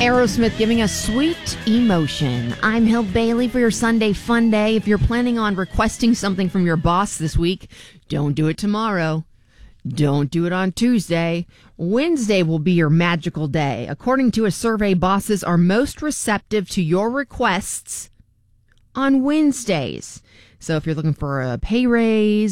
Aerosmith giving us Sweet Emotion. I'm Hill Bailey for your Sunday Fun Day. If you're planning on requesting something from your boss this week, don't do it tomorrow. Don't do it on Tuesday. Wednesday will be your magical day. According to a survey, bosses are most receptive to your requests on Wednesdays. So if you're looking for a pay raise,